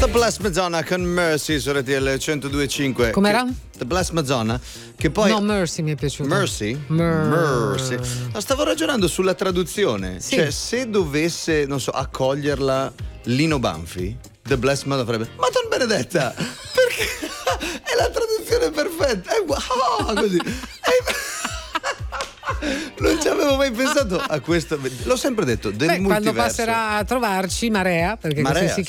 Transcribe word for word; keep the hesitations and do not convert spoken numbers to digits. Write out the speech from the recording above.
The Blessed Madonna con Mercy su R T L centodue e cinque. Com'era? The Blessed Madonna, che poi No, Mercy mi è piaciuto. Mercy? Mer- Mercy. No, stavo ragionando sulla traduzione. Sì. Cioè, se dovesse, non so, accoglierla Lino Banfi, The Blessed Madonna farebbe Madonna Benedetta! Perché è la traduzione perfetta. È wow, così. È... Non ci avevo mai pensato a questo. L'ho sempre detto del Beh, multiverso. quando passerà a trovarci Marea, perché Marea, così si sì.